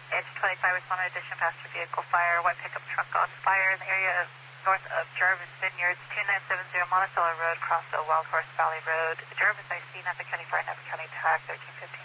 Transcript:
Edge 25, responding addition, passenger vehicle fire, white pickup truck on fire in the area north of Jarvis Vineyards, 2970 Monticello Road, cross the Wild Horse Valley Road. Jarvis, I see Napa County Fire, Napa County TAC, 1315.